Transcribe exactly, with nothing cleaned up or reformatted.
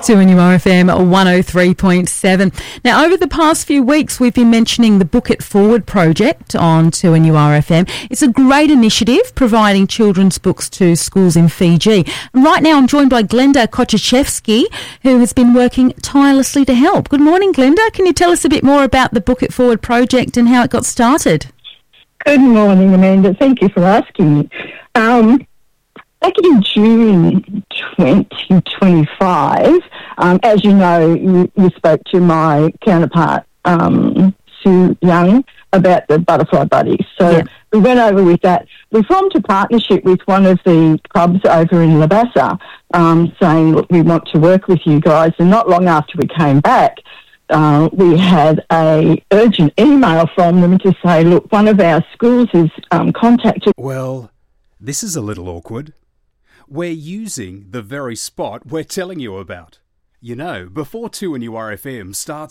two N U R F M one oh three point seven. Now, over the past few weeks, we've been mentioning the Book It Forward project on two N U R F M. It's a great initiative providing children's books to schools in Fiji. And right now, I'm joined by Glenda Koczyczewski, who has been working tirelessly to help. Good morning, Glenda. Can you tell us a bit more about the Book It Forward project and how it got started? Good morning, Amanda. Thank you for asking me. Um, Back in June twenty twenty-five, um, as you know, you, you spoke to my counterpart, um, Sue Young, about the Butterfly Buddies. So yeah. we went over with that. We formed a partnership with one of the clubs over in Labassa, um, saying, look, we want to work with you guys. And not long after we came back, uh, we had a urgent email from them to say, look, one of our schools has um, contacted... Well, this is a little awkward. We're using the very spot we're telling you about. You know, before two N U R F M starts